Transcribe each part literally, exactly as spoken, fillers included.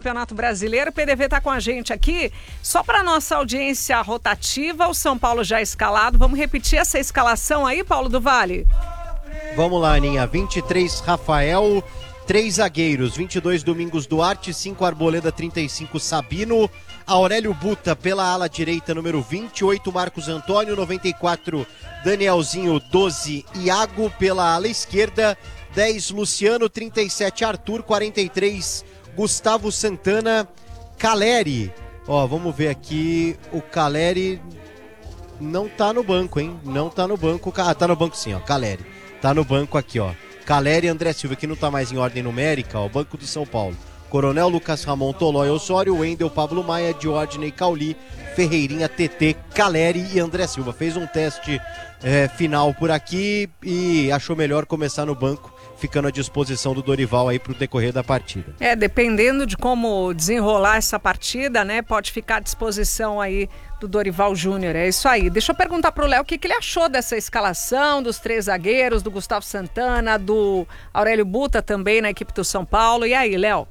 Campeonato Brasileiro. O P D V está com a gente aqui. Só para nossa audiência rotativa, o São Paulo já escalado. Vamos repetir essa escalação aí, Paulo do Vale? Vamos lá, Aninha. vinte e três, Rafael. três zagueiros. vinte e dois, Domingos Duarte. cinco, Arboleda. trinta e cinco, Sabino. Aurélio Buta pela ala direita, número vinte e oito, Marcos Antônio. noventa e quatro, Danielzinho. doze, Iago pela ala esquerda. dez, Luciano. trinta e sete, Arthur. quarenta e três, Gustavo Santana. Caleri. Ó, vamos ver aqui. O Caleri não tá no banco, hein? Não tá no banco. Ah, tá no banco sim, ó. Caleri. Tá no banco aqui, ó. Caleri e André Silva, que não tá mais em ordem numérica, ó. Banco do São Paulo. Coronel, Lucas Ramon, Tolói, Osório, Wendel, Pablo Maia, Diódney, Cauli, Ferreirinha, T T, Caleri e André Silva. Fez um teste é, final por aqui e achou melhor começar no banco, ficando à disposição do Dorival aí pro decorrer da partida. É, dependendo de como desenrolar essa partida, né, pode ficar à disposição aí do Dorival Júnior. É isso aí. Deixa eu perguntar pro Léo o que, que ele achou dessa escalação, dos três zagueiros, do Gustavo Santana, do Aurélio Buta também na equipe do São Paulo. E aí, Léo?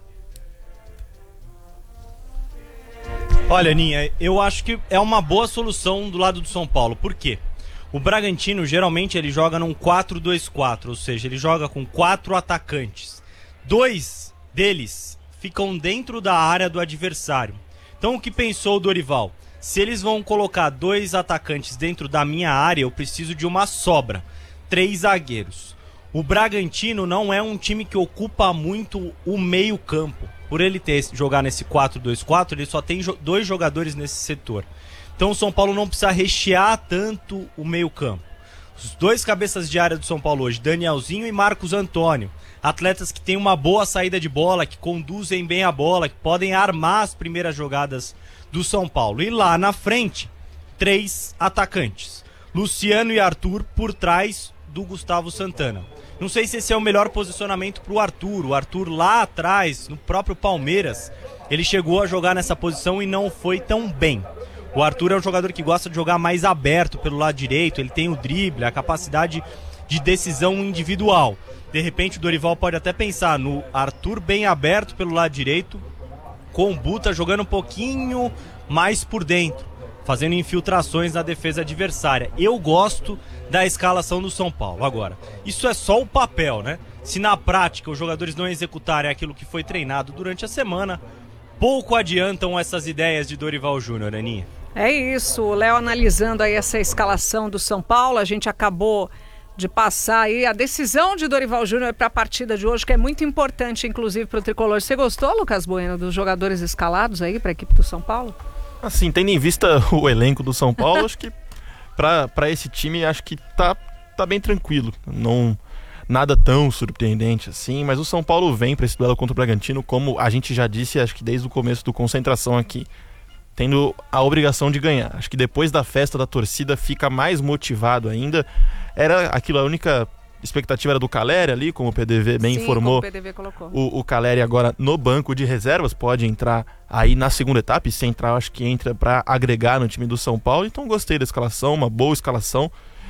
Olha, Aninha, eu acho que é uma boa solução do lado do São Paulo. Por quê? O Bragantino, geralmente, ele joga num quatro dois quatro, ou seja, ele joga com quatro atacantes. Dois deles ficam dentro da área do adversário. Então, o que pensou o Dorival? Se eles vão colocar dois atacantes dentro da minha área, eu preciso de uma sobra. Três zagueiros. O Bragantino não é um time que ocupa muito o meio campo. Por ele ter jogar nesse quatro dois quatro, ele só tem jo- dois jogadores nesse setor. Então o São Paulo não precisa rechear tanto o meio campo. Os dois cabeças de área do São Paulo hoje, Danielzinho e Marcos Antônio. Atletas que têm uma boa saída de bola, que conduzem bem a bola, que podem armar as primeiras jogadas do São Paulo. E lá na frente, três atacantes. Luciano e Arthur por trás do Gustavo Santana. Não sei se esse é o melhor posicionamento para o Arthur. O Arthur lá atrás, no próprio Palmeiras, ele chegou a jogar nessa posição e não foi tão bem. O Arthur é um jogador que gosta de jogar mais aberto pelo lado direito, ele tem o drible, a capacidade de decisão individual. De repente o Dorival pode até pensar no Arthur bem aberto pelo lado direito, com o Buta jogando um pouquinho mais por dentro, fazendo infiltrações na defesa adversária. Eu gosto da escalação do São Paulo. Agora, isso é só o papel, né? Se na prática os jogadores não executarem aquilo que foi treinado durante a semana, pouco adiantam essas ideias de Dorival Júnior, Aninha. É isso, o Léo analisando aí essa escalação do São Paulo. A gente acabou de passar aí a decisão de Dorival Júnior para a partida de hoje, que é muito importante, inclusive, para o Tricolor. Você gostou, Lucas Bueno, dos jogadores escalados aí para a equipe do São Paulo? Assim, tendo em vista o elenco do São Paulo, acho que para esse time, acho que tá, tá bem tranquilo. Não, nada tão surpreendente assim, mas o São Paulo vem para esse duelo contra o Bragantino, como a gente já disse, acho que desde o começo do Concentração aqui, tendo a obrigação de ganhar. Acho que depois da festa da torcida fica mais motivado ainda. Era aquilo, a única expectativa era do Caleri ali, como o P D V bem Sim, informou. como o P D V colocou. O, o Caleri agora no banco de reservas, pode entrar aí na segunda etapa, e se entrar, acho que entra para agregar no time do São Paulo. Então gostei da escalação, uma boa escalação,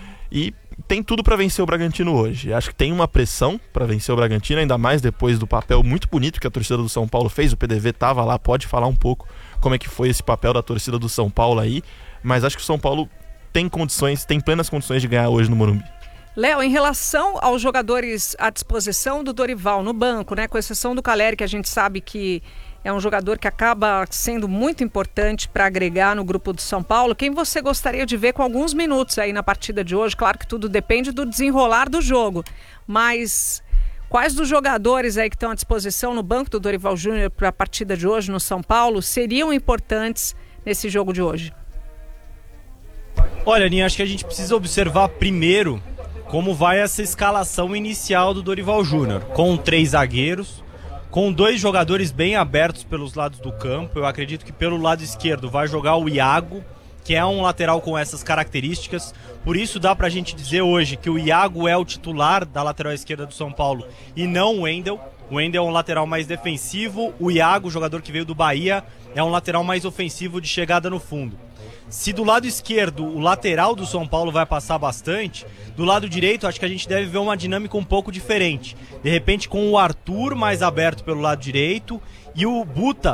e tem tudo para vencer o Bragantino hoje. Acho que tem uma pressão para vencer o Bragantino, ainda mais depois do papel muito bonito que a torcida do São Paulo fez. O P D V tava lá, pode falar um pouco como é que foi esse papel da torcida do São Paulo aí, mas acho que o São Paulo tem condições, tem plenas condições de ganhar hoje no Morumbi. Léo, em relação aos jogadores à disposição do Dorival no banco, né, com exceção do Caleri, que a gente sabe que é um jogador que acaba sendo muito importante para agregar no grupo do São Paulo, quem você gostaria de ver com alguns minutos aí na partida de hoje? Claro que tudo depende do desenrolar do jogo, mas quais dos jogadores aí que estão à disposição no banco do Dorival Júnior para a partida de hoje no São Paulo seriam importantes nesse jogo de hoje? Olha, Aninha, acho que a gente precisa observar primeiro como vai essa escalação inicial do Dorival Júnior, com três zagueiros, com dois jogadores bem abertos pelos lados do campo. Eu acredito que pelo lado esquerdo vai jogar o Iago, que é um lateral com essas características. Por isso dá pra gente dizer hoje que o Iago é o titular da lateral esquerda do São Paulo e não o Wendel. O Wendel é um lateral mais defensivo, o Iago, jogador que veio do Bahia, é um lateral mais ofensivo de chegada no fundo. Se do lado esquerdo o lateral do São Paulo vai passar bastante, do lado direito acho que a gente deve ver uma dinâmica um pouco diferente. De repente com o Arthur mais aberto pelo lado direito e o Buta